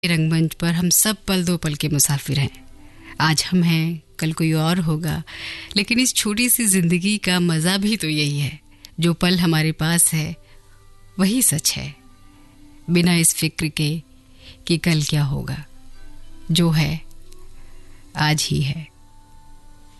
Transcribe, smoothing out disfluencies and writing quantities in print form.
रंगमंच पर हम सब पल दो पल के मुसाफिर हैं। आज हम हैं, कल कोई और होगा, लेकिन इस छोटी सी जिंदगी का मज़ा भी तो यही है। जो पल हमारे पास है वही सच है, बिना इस फिक्र के कि कल क्या होगा। जो है आज ही है।